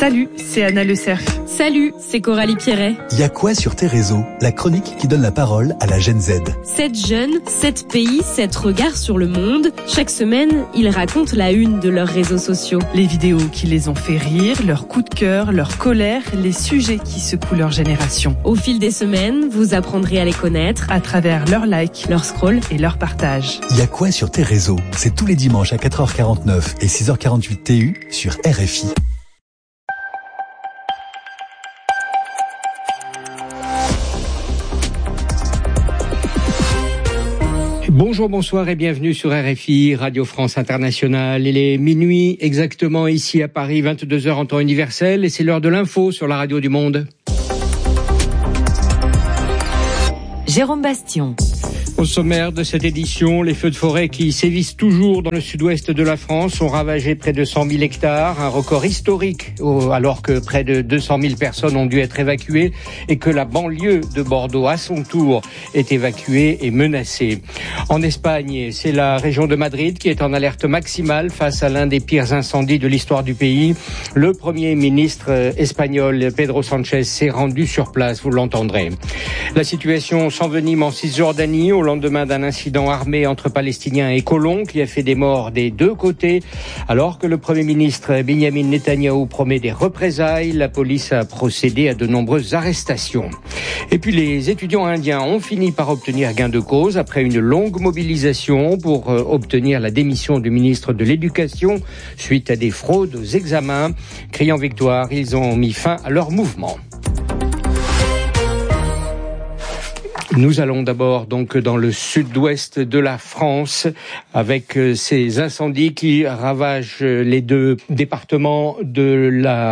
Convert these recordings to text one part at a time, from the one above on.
Salut, c'est Anna Le Cerf. Salut, c'est Coralie Pierret. Il y a quoi sur tes réseaux? La chronique qui donne la parole à la Gen Z. 7 jeunes, 7 pays, 7 regards sur le monde. Chaque semaine, ils racontent la une de leurs réseaux sociaux. Les vidéos qui les ont fait rire, leurs coups de cœur, leur colère, les sujets qui secouent leur génération. Au fil des semaines, vous apprendrez à les connaître à travers leurs likes, leurs scrolls et leurs partages. Il y a quoi sur tes réseaux? C'est tous les dimanches à 4h49 et 6h48 TU sur RFI. Bonjour, bonsoir et bienvenue sur RFI, Radio France Internationale. Il est minuit exactement ici à Paris, 22h en temps universel, et c'est l'heure de l'info sur la radio du monde. Jérôme Bastion. Au sommaire de cette édition, les feux de forêt qui sévissent toujours dans le sud-ouest de la France ont ravagé près de 100 000 hectares, un record historique, alors que près de 200 000 personnes ont dû être évacuées et que la banlieue de Bordeaux, à son tour, est évacuée et menacée. En Espagne, c'est la région de Madrid qui est en alerte maximale face à l'un des pires incendies de l'histoire du pays. Le Premier ministre espagnol, Pedro Sánchez, s'est rendu sur place, vous l'entendrez. La situation s'envenime en Cisjordanie, au lendemain d'un incident armé entre Palestiniens et colons qui a fait des morts des deux côtés. Alors que le Premier ministre Benjamin Netanyahou promet des représailles, la police a procédé à de nombreuses arrestations. Et puis les étudiants indiens ont fini par obtenir gain de cause après une longue mobilisation pour obtenir la démission du ministre de l'Éducation suite à des fraudes aux examens. Criant victoire, ils ont mis fin à leur mouvement. Nous allons d'abord donc dans le sud-ouest de la France avec ces incendies qui ravagent les deux départements des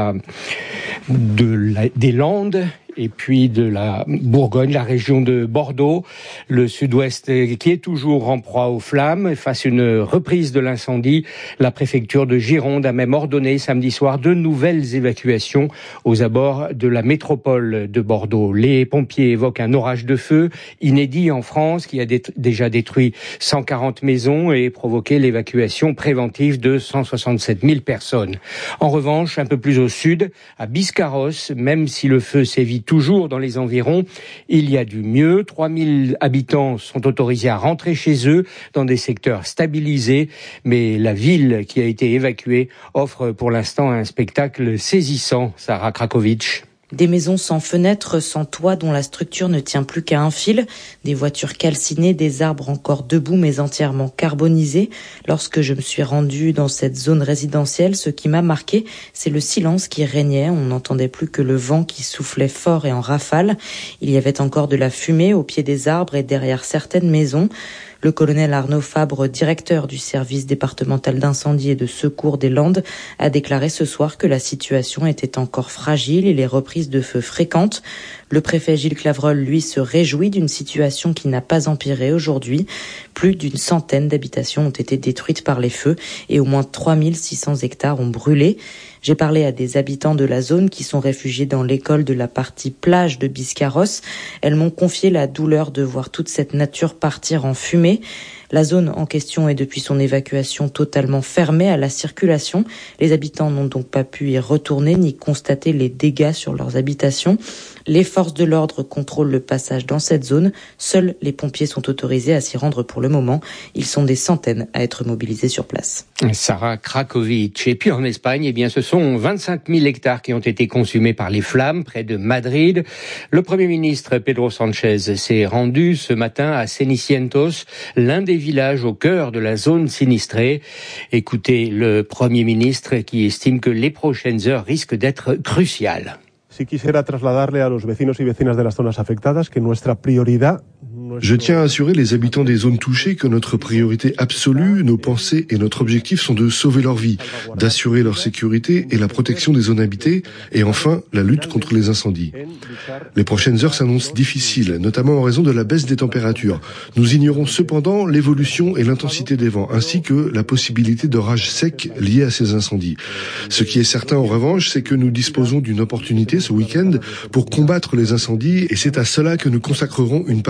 Landes et puis de la Bourgogne, la région de Bordeaux, le sud-ouest qui est toujours en proie aux flammes. Face à une reprise de l'incendie, la préfecture de Gironde a même ordonné samedi soir de nouvelles évacuations aux abords de la métropole de Bordeaux. Les pompiers évoquent un orage de feu inédit en France qui a déjà détruit 140 maisons et provoqué l'évacuation préventive de 167 000 personnes. En revanche, un peu plus au sud, à Biscarrosse, même si le feu sévit toujours dans les environs, il y a du mieux. 3000 habitants sont autorisés à rentrer chez eux dans des secteurs stabilisés, mais la ville qui a été évacuée offre pour l'instant un spectacle saisissant. Sarah Krakovic. Des maisons sans fenêtres, sans toit, dont la structure ne tient plus qu'à un fil. Des voitures calcinées, des arbres encore debout mais entièrement carbonisés. Lorsque je me suis rendue dans cette zone résidentielle, ce qui m'a marqué, c'est le silence qui régnait. On n'entendait plus que le vent qui soufflait fort et en rafale. Il y avait encore de la fumée au pied des arbres et derrière certaines maisons. Le colonel Arnaud Fabre, directeur du service départemental d'incendie et de secours des Landes, a déclaré ce soir que la situation était encore fragile et les reprises de feu fréquentes. Le préfet Gilles Clavreul, lui, se réjouit d'une situation qui n'a pas empiré aujourd'hui. Plus d'une centaine d'habitations ont été détruites par les feux et au moins 3600 hectares ont brûlé. J'ai parlé à des habitants de la zone qui sont réfugiés dans l'école de la partie plage de Biscarrosse. Elles m'ont confié la douleur de voir toute cette nature partir en fumée. La zone en question est depuis son évacuation totalement fermée à la circulation. Les habitants n'ont donc pas pu y retourner ni constater les dégâts sur leurs habitations. Les forces de l'ordre contrôlent le passage dans cette zone. Seuls les pompiers sont autorisés à s'y rendre pour le moment. Ils sont des centaines à être mobilisés sur place. Sarah Krakovic. Et puis en Espagne, eh bien, ce sont 25 000 hectares qui ont été consumés par les flammes près de Madrid. Le Premier ministre Pedro Sánchez s'est rendu ce matin à Cenicientos, l'un des villages au cœur de la zone sinistrée. Écoutez le Premier ministre qui estime que les prochaines heures risquent d'être cruciales. Si quisiera trasladarle a los vecinos y vecinas de las zonas afectadas que nuestra prioridad. Je tiens à assurer les habitants des zones touchées que notre priorité absolue, nos pensées et notre objectif sont de sauver leur vie, d'assurer leur sécurité et la protection des zones habitées, et enfin la lutte contre les incendies. Les prochaines heures s'annoncent difficiles, notamment en raison de la baisse des températures. Nous ignorons cependant l'évolution et l'intensité des vents, ainsi que la possibilité d'orages secs liés à ces incendies. Ce qui est certain en revanche, c'est que nous disposons d'une opportunité ce week-end pour combattre les incendies, et c'est à cela que nous consacrerons une part importante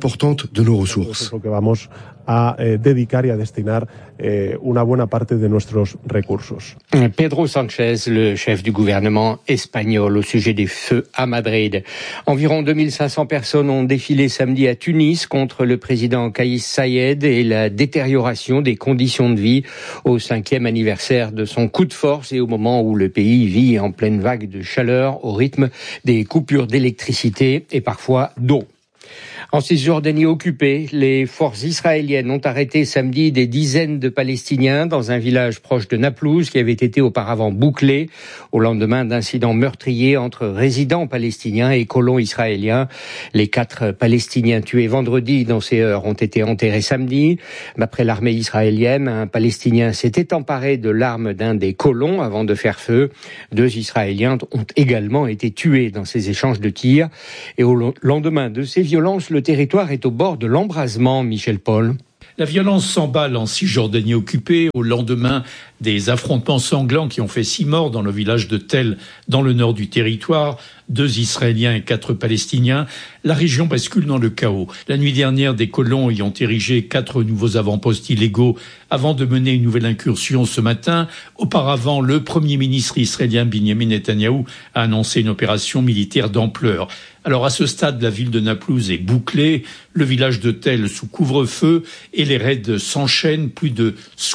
importante de nos ressources. A dedicar y a destinar una buena parte de nuestros recursos. Pedro Sánchez, le chef du gouvernement espagnol, au sujet des feux à Madrid. Environ 2500 personnes ont défilé samedi à Tunis contre le président Kais Saied et la détérioration des conditions de vie au 5e anniversaire de son coup de force et au moment où le pays vit en pleine vague de chaleur au rythme des coupures d'électricité et parfois d'eau. En Cisjordanie occupée, les forces israéliennes ont arrêté samedi des dizaines de Palestiniens dans un village proche de Naplouse qui avait été auparavant bouclé au lendemain d'incidents meurtriers entre résidents palestiniens et colons israéliens. Les 4 Palestiniens tués vendredi dans ces heures ont été enterrés samedi. D'après l'armée israélienne, un Palestinien s'était emparé de l'arme d'un des colons avant de faire feu. 2 Israéliens ont également été tués dans ces échanges de tirs. Et au lendemain de ces violences, le territoire est au bord de l'embrasement, Michel Paul. La violence s'emballe en Cisjordanie occupée au lendemain des affrontements sanglants qui ont fait 6 morts dans le village de Tel, dans le nord du territoire, 2 Israéliens et 4 Palestiniens. La région bascule dans le chaos. La nuit dernière, des colons y ont érigé 4 nouveaux avant-postes illégaux avant de mener une nouvelle incursion ce matin. Auparavant, le Premier ministre israélien Benjamin Netanyahou a annoncé une opération militaire d'ampleur. Alors à ce stade, la ville de Naplouse est bouclée, le village de Tel sous couvre-feu et les raids s'enchaînent, plus de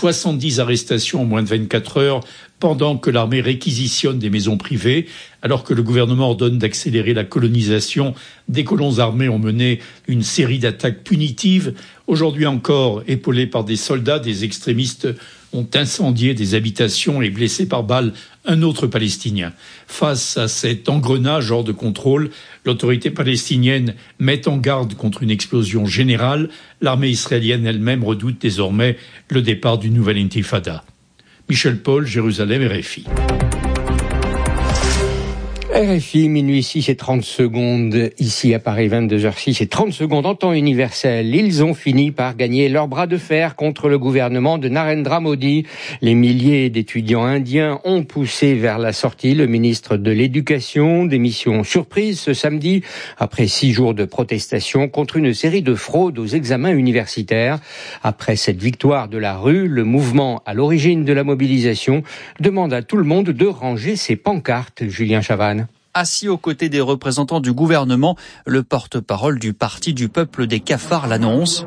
70 arrestations en moins de 24 heures pendant que l'armée réquisitionne des maisons privées. Alors que le gouvernement ordonne d'accélérer la colonisation, des colons armés ont mené une série d'attaques punitives. Aujourd'hui encore, épaulés par des soldats, des extrémistes ont incendié des habitations et blessé par balle un autre Palestinien. Face à cet engrenage hors de contrôle, l'autorité palestinienne met en garde contre une explosion générale. L'armée israélienne elle-même redoute désormais le départ d'une nouvelle intifada. Michel Paul, Jérusalem, RFI. RFI, minuit 6 et 30 secondes, ici à Paris, 22h06 et 30 secondes en temps universel. Ils ont fini par gagner leur bras de fer contre le gouvernement de Narendra Modi. Les milliers d'étudiants indiens ont poussé vers la sortie le ministre de l'Éducation. Démission surprise ce samedi, après 6 jours de protestation contre une série de fraudes aux examens universitaires. Après cette victoire de la rue, le mouvement à l'origine de la mobilisation demande à tout le monde de ranger ses pancartes. Julien Chavannes. Assis aux côtés des représentants du gouvernement, le porte-parole du Parti du peuple des cafards l'annonce.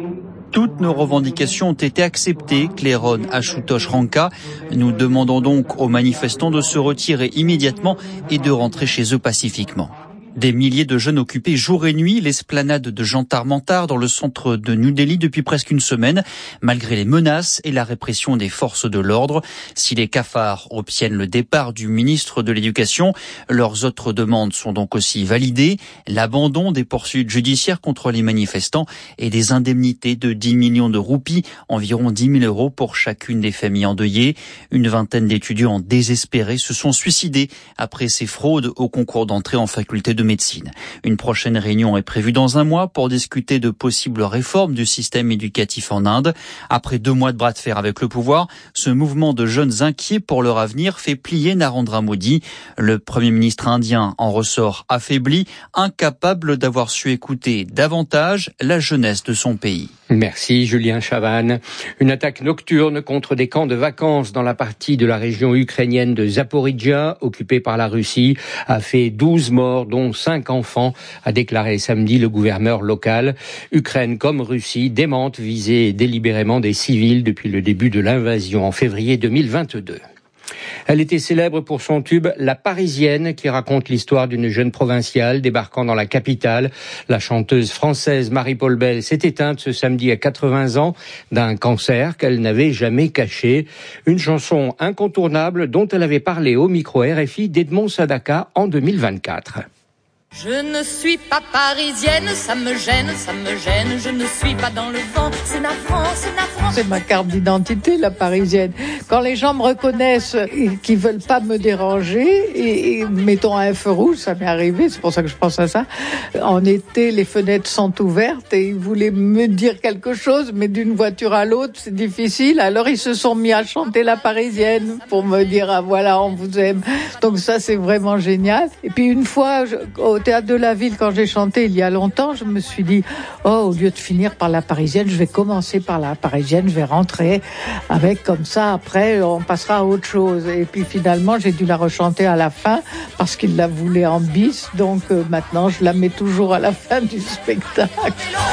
Toutes nos revendications ont été acceptées, claironne Ashutosh Ranka. Nous demandons donc aux manifestants de se retirer immédiatement et de rentrer chez eux pacifiquement. Des milliers de jeunes occupaient jour et nuit l'esplanade de Jantar Mantar dans le centre de New Delhi depuis presque une semaine, malgré les menaces et la répression des forces de l'ordre. Si les cafards obtiennent le départ du ministre de l'Éducation, leurs autres demandes sont donc aussi validées. L'abandon des poursuites judiciaires contre les manifestants et des indemnités de 10 millions de roupies, environ 10 000 euros pour chacune des familles endeuillées. Une vingtaine d'étudiants désespérés se sont suicidés après ces fraudes au concours d'entrée en faculté de médecine. Une prochaine réunion est prévue dans un mois pour discuter de possibles réformes du système éducatif en Inde. Après 2 mois de bras de fer avec le pouvoir, ce mouvement de jeunes inquiets pour leur avenir fait plier Narendra Modi. Le Premier ministre indien en ressort affaibli, incapable d'avoir su écouter davantage la jeunesse de son pays. Merci Julien Chavannes. Une attaque nocturne contre des camps de vacances dans la partie de la région ukrainienne de Zaporijia, occupée par la Russie, a fait 12 morts, dont 5 enfants, a déclaré samedi le gouverneur local. Ukraine comme Russie démentent viser délibérément des civils depuis le début de l'invasion en février 2022. Elle était célèbre pour son tube La Parisienne, qui raconte l'histoire d'une jeune provinciale débarquant dans la capitale. La chanteuse française Marie-Paul Bell s'est éteinte ce samedi à 80 ans d'un cancer qu'elle n'avait jamais caché. Une chanson incontournable dont elle avait parlé au micro RFI d'Edmond Sadaka en 2024. Je ne suis pas parisienne, ça me gêne, je ne suis pas dans le vent, c'est navrant. C'est ma carte d'identité, la parisienne. Quand les gens me reconnaissent et qu'ils veulent pas me déranger, et mettons un feu rouge, ça m'est arrivé, c'est pour ça que je pense à ça. En été, les fenêtres sont ouvertes et ils voulaient me dire quelque chose, mais d'une voiture à l'autre, c'est difficile. Alors ils se sont mis à chanter la parisienne pour me dire, ah voilà, on vous aime. Donc ça, c'est vraiment génial. Et puis une fois, au Théâtre de la Ville, quand j'ai chanté il y a longtemps, je me suis dit, au lieu de finir par la Parisienne, je vais commencer par la Parisienne, je vais rentrer avec comme ça, après on passera à autre chose. Et puis finalement, j'ai dû la rechanter à la fin parce qu'il la voulait en bis. Donc maintenant, je la mets toujours à la fin du spectacle.